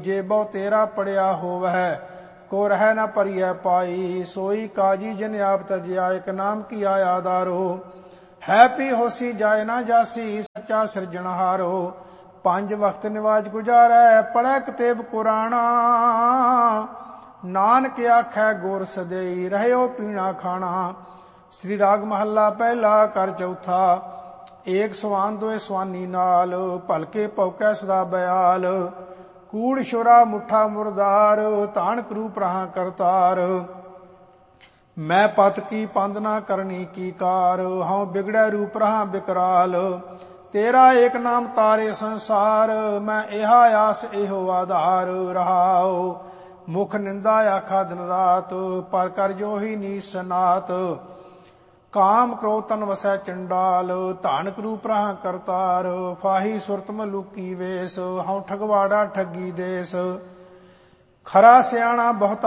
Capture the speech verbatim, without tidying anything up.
ਜੇ ਬਹੁ ਤੇਰਾ ਪੜਿਆ ਹੋਵੈ, ਕੋ ਰਹਿ ਨ ਭਰੀਐ ਪਾਈ। ਸੋਈ ਕਾਜੀ ਜਿਨ ਆਪ ਤਜਿਆ, ਇਕ ਨਾਮ ਕੀ ਆਇਆ ਦਾਰੋ। ਹੈ ਪੀ ਹੋਸੀ ਜਾਏ ਨਾ ਜਾਸੀ, ਸੱਚਾ ਸਿਰਜਣਹਾਰੋ। ਪੰਜ ਵਕਤ ਨਿਵਾਜ ਗੁਜ਼ਾਰੈ, ਪੜ੍ਹੈ ਕਤੇਬ ਕੁਰਾਣਾ। ਨਾਨਕ ਆਖੈ ਗੁਰ ਸਦਈ, ਰਹਿਓ ਪੀਣਾ ਖਾਣਾ। ਸ੍ਰੀ ਰਾਗ ਮਹੱਲਾ ਪਹਿਲਾ ਕਰ ਚੌਥਾ। ਏਕ ਸਵਾਨ ਦੋਏ ਸਵਾਨੀ ਨਾਲ, ਭਲਕੇ ਭੌਕੈ ਸਦਾ ਬਿਆਲ। ਕੂੜ ਛੁਰਾ ਮੁੱਠਾ ਮੁਰਦਾਰ, ਧਾਨ ਕਰੂਪ ਰਹਾ ਕਰਤਾਰ। ਮੈਂ ਪਤ ਕੀ ਪੰਦ ਨਾ ਕਰਨੀ ਕੀ ਕਾਰ, ਹਉ ਬਿਗੜੈ ਰੂਪ ਰਹਾ ਬਿਕਰਾਲ। ਤੇਰਾ ਏਕ ਨਾਮ ਤਾਰੇ ਸੰਸਾਰ, ਮੈਂ ਇਹਾ ਆਸ ਇਹੋ ਆਧਾਰ। ਰਹਾਉ ਮੁਖ ਨਿੰਦਾ ਆਖਾ ਦਿਨ ਰਾਤ, ਪਰ ਕਰ ਜੋਹੀ ਨੀਸ ਸਨਾਤ। ਕਾਮ ਕ੍ਰੋਧ ਤਨ ਵਸੈ ਚੰਡਾਲ, ਧਾਨ ਕਰੂਪ ਰਹਾ ਕਰਤਾਰ। ਫਾਹੀ ਸੁਰਤ ਮਲੂਕੀ ਵੇਸ, ਹਉ ਠਗਵਾੜਾ ਠੱਗੀ ਦੇਸ। ਖਰਾ ਸਿਆਣਾ ਬਹੁਤ